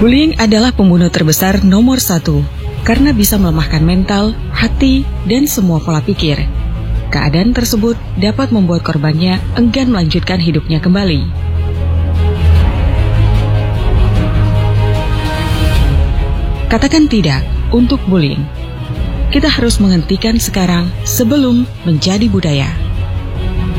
Bullying adalah pembunuh terbesar nomor 1 karena bisa melemahkan mental, hati, dan semua pola pikir. Keadaan tersebut dapat membuat korbannya enggan melanjutkan hidupnya kembali. Katakan tidak untuk bullying. Kita harus menghentikan sekarang sebelum menjadi budaya.